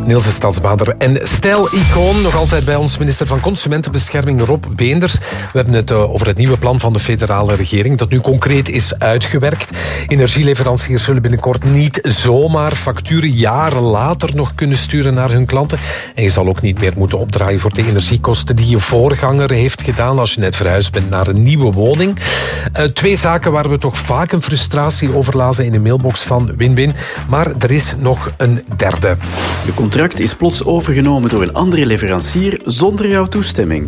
Niels de Stadsbader en stijl-icoon, nog altijd bij ons minister van Consumentenbescherming Rob Beenders. We hebben het over het nieuwe plan van de federale regering dat nu concreet is uitgewerkt. Energieleveranciers zullen binnenkort niet zomaar facturen jaren later nog kunnen sturen naar hun klanten. En je zal ook niet meer moeten opdraaien voor de energiekosten die je voorganger heeft gedaan als je net verhuisd bent naar een nieuwe woning. Twee zaken waar we toch vaak een frustratie over lazen in de mailbox van Win-Win. Maar er is nog een derde. Je contract is plots overgenomen door een andere leverancier zonder jouw toestemming.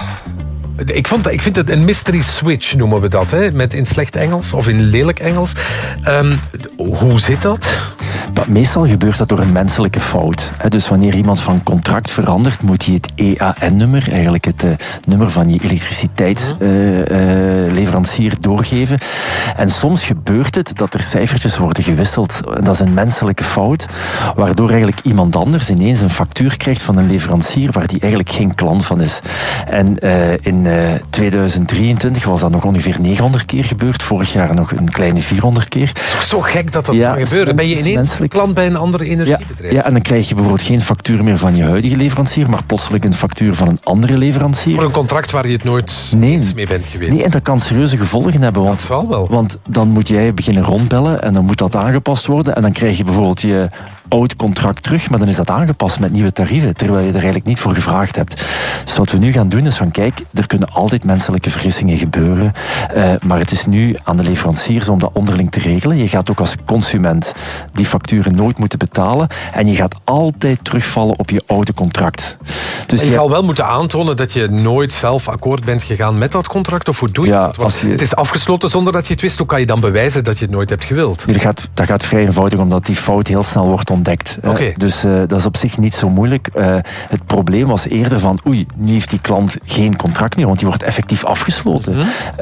Ik vind het een mystery switch, noemen we dat. Hè? Met in slecht Engels of in lelijk Engels. Hoe zit dat? Maar meestal gebeurt dat door een menselijke fout. Dus wanneer iemand van contract verandert, moet hij het EAN-nummer, eigenlijk het nummer van je elektriciteitsleverancier, doorgeven. En soms gebeurt het dat er cijfertjes worden gewisseld. Dat is een menselijke fout, waardoor eigenlijk iemand anders ineens een factuur krijgt van een leverancier waar die eigenlijk geen klant van is. En in 2023 was dat nog ongeveer 900 keer gebeurd. Vorig jaar nog een kleine 400 keer. Het is toch zo gek dat kan gebeuren? Ben je ineens klant bij een andere energiebedrijf? Ja, en dan krijg je bijvoorbeeld geen factuur meer van je huidige leverancier, maar plotseling een factuur van een andere leverancier. Voor een contract waar je het nooit eens mee bent geweest. Nee, en dat kan serieuze gevolgen hebben. Dat zal wel. Want dan moet jij beginnen rondbellen en dan moet dat aangepast worden. En dan krijg je bijvoorbeeld je oud contract terug, maar dan is dat aangepast met nieuwe tarieven, terwijl je er eigenlijk niet voor gevraagd hebt. Dus wat we nu gaan doen is van, kijk, er kunnen altijd menselijke vergissingen gebeuren, maar het is nu aan de leveranciers om dat onderling te regelen. Je gaat ook als consument die facturen nooit moeten betalen en je gaat altijd terugvallen op je oude contract. Dus je zal wel moeten aantonen dat je nooit zelf akkoord bent gegaan met dat contract, of hoe doe je dat? Want het is afgesloten zonder dat je het wist. Hoe kan je dan bewijzen dat je het nooit hebt gewild? Dat gaat vrij eenvoudig, omdat die fout heel snel wordt ontdekt. Okay. Dus dat is op zich niet zo moeilijk. Het probleem was eerder van, nu heeft die klant geen contract meer, want die wordt effectief afgesloten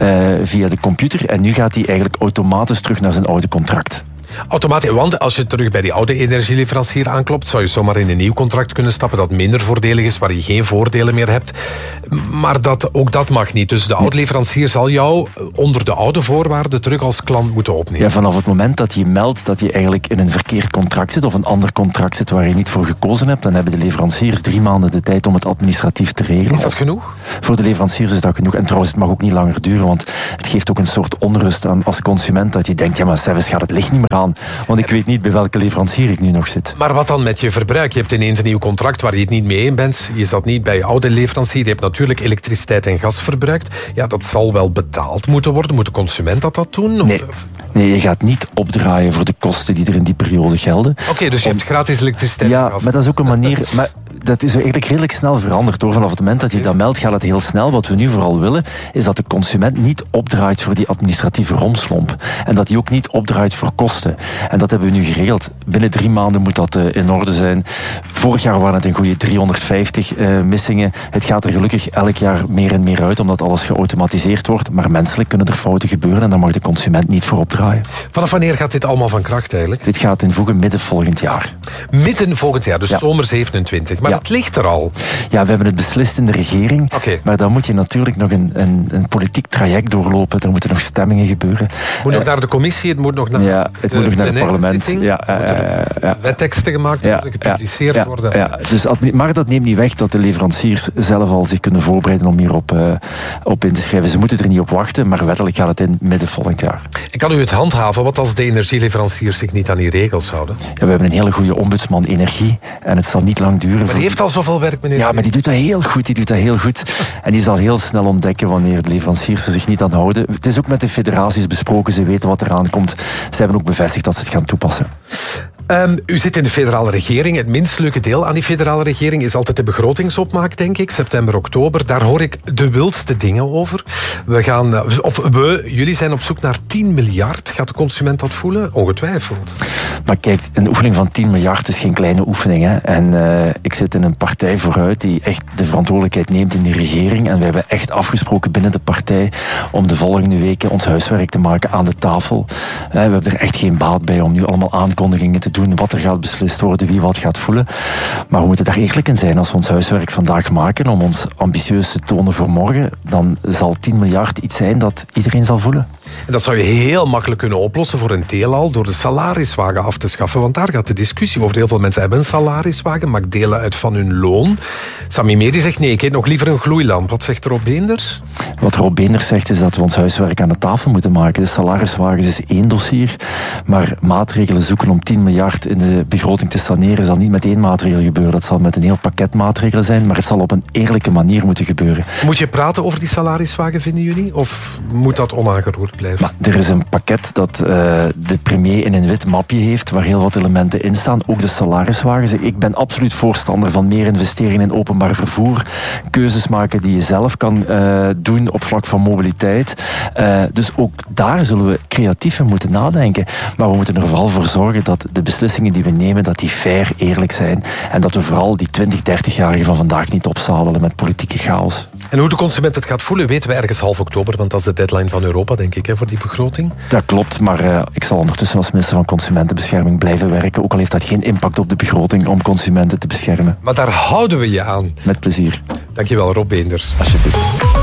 via de computer. En nu gaat hij eigenlijk automatisch terug naar zijn oude contract. Automatisch, want als je terug bij die oude energieleverancier aanklopt, zou je zomaar in een nieuw contract kunnen stappen dat minder voordelig is, waar je geen voordelen meer hebt. Maar ook dat mag niet. Dus de oude leverancier zal jou onder de oude voorwaarden terug als klant moeten opnemen. Ja, vanaf het moment dat je meldt dat je eigenlijk in een verkeerd contract zit of een ander contract zit waar je niet voor gekozen hebt, dan hebben de leveranciers 3 maanden de tijd om het administratief te regelen. Is dat genoeg? Voor de leveranciers is dat genoeg. En trouwens, het mag ook niet langer duren, want het geeft ook een soort onrust aan als consument dat je denkt, ja maar zelfs gaat het licht niet meer aan. Want ik weet niet bij welke leverancier ik nu nog zit. Maar wat dan met je verbruik? Je hebt ineens een nieuw contract waar je het niet mee eens bent. Je zat niet bij je oude leverancier. Je hebt natuurlijk elektriciteit en gas verbruikt. Ja, dat zal wel betaald moeten worden. Moet de consument dat doen? Nee, je gaat niet opdraaien voor de kosten die er in die periode gelden. Oké, dus je hebt gratis elektriciteit en gas. Ja, maar dat is ook een manier... Maar dat is eigenlijk redelijk snel veranderd. Vanaf het moment dat je dat meldt, gaat het heel snel. Wat we nu vooral willen, is dat de consument niet opdraait voor die administratieve romslomp. En dat hij ook niet opdraait voor kosten. En dat hebben we nu geregeld. Binnen 3 maanden moet dat in orde zijn. Vorig jaar waren het een goede 350 missingen. Het gaat er gelukkig elk jaar meer en meer uit, omdat alles geautomatiseerd wordt. Maar menselijk kunnen er fouten gebeuren en daar mag de consument niet voor opdraaien. Vanaf wanneer gaat dit allemaal van kracht eigenlijk? Dit gaat in voegen midden volgend jaar. Midden volgend jaar, dus zomer 27. Maar het ligt er al. Ja, we hebben het beslist in de regering. Okay. Maar dan moet je natuurlijk nog een politiek traject doorlopen. Er moeten nog stemmingen gebeuren. Het moet nog naar de commissie, het moet nog naar het parlement. Wetteksten gemaakt worden, gepubliceerd worden. Ja. Dus, maar dat neemt niet weg dat de leveranciers zelf al zich kunnen voorbereiden om hierop op in te schrijven. Ze moeten er niet op wachten, maar wettelijk gaat het in midden volgend jaar. En kan u het handhaven? Wat als de energieleveranciers zich niet aan die regels houden? Ja, we hebben een hele goede ombudsman energie en het zal niet lang duren. Maar die heeft al zoveel werk, meneer. Ja, maar die doet dat heel goed. En die zal heel snel ontdekken wanneer de leveranciers er zich niet aan houden. Het is ook met de federaties besproken, ze weten wat eraan komt. Ze hebben ook bevestigd dat ze het gaan toepassen. U zit in de federale regering. Het minst leuke deel aan die federale regering is altijd de begrotingsopmaak, denk ik. September, oktober. Daar hoor ik de wildste dingen over. Jullie zijn op zoek naar 10 miljard. Gaat de consument dat voelen? Ongetwijfeld. Maar kijk, een oefening van 10 miljard is geen kleine oefening. Hè? En ik zit in een partij vooruit die echt de verantwoordelijkheid neemt in die regering. En we hebben echt afgesproken binnen de partij om de volgende weken ons huiswerk te maken aan de tafel. We hebben er echt geen baat bij om nu allemaal aankondigingen te doen, wat er gaat beslist worden, wie wat gaat voelen. Maar we moeten daar eerlijk in zijn. Als we ons huiswerk vandaag maken om ons ambitieus te tonen voor morgen, dan zal 10 miljard iets zijn dat iedereen zal voelen. En dat zou je heel makkelijk kunnen oplossen voor een deel al door de salariswagen af te schaffen. Want daar gaat de discussie over. Heel veel mensen hebben een salariswagen, maakt delen uit van hun loon. Sami Medi zegt nee, ik eet nog liever een gloeilamp. Wat zegt Rob Beenders? Wat Rob Beenders zegt is dat we ons huiswerk aan de tafel moeten maken. De salariswagens is één dossier, maar maatregelen zoeken om 10 miljard in de begroting te saneren zal niet met één maatregel gebeuren. Dat zal met een heel pakket maatregelen zijn, maar het zal op een eerlijke manier moeten gebeuren. Moet je praten over die salariswagen, vinden jullie? Of moet dat onaangeroerd blijven? Maar er is een pakket dat de premier in een wit mapje heeft, waar heel wat elementen in staan, ook de salariswagens. Ik ben absoluut voorstander van meer investeringen in openbaar vervoer, keuzes maken die je zelf kan doen op vlak van mobiliteit. Dus ook daar zullen we creatief in moeten nadenken. Maar we moeten er vooral voor zorgen dat de beslissingen die we nemen, dat die fair, eerlijk zijn. En dat we vooral die 20-30-jarigen van vandaag niet opzadelen met politieke chaos. En hoe de consument het gaat voelen, weten we ergens half oktober, want dat is de deadline van Europa, denk ik, voor die begroting. Dat klopt, maar ik zal ondertussen als minister van Consumentenbescherming blijven werken, ook al heeft dat geen impact op de begroting om consumenten te beschermen. Maar daar houden we je aan. Met plezier. Dankjewel, Rob Beenders. Alsjeblieft.